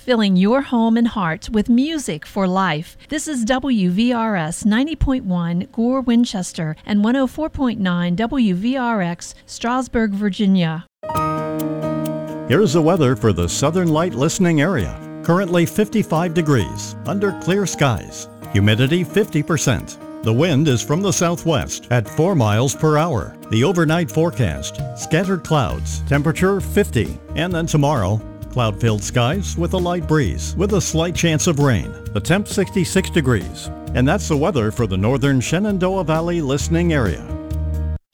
filling your home and heart with music for life. This is WVRS 90.1 Gore, Winchester, and 104.9 WVRX, Strasburg, Virginia. Here's the weather for the Southern Light listening area. Currently 55 degrees, under clear skies. Humidity 50%. The wind is from the southwest at 4 miles per hour. The overnight forecast, scattered clouds, temperature 50. And then tomorrow, cloud-filled skies with a light breeze with a slight chance of rain. The temp 66 degrees. And that's the weather for the northern Shenandoah Valley listening area.